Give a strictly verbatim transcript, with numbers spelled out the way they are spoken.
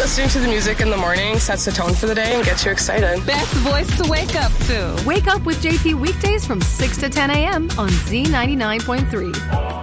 listening to the music in the morning sets the tone for the day and gets you excited. Best voice to wake up to. Wake up with J P weekdays from six to ten a.m. on Z ninety-nine point three.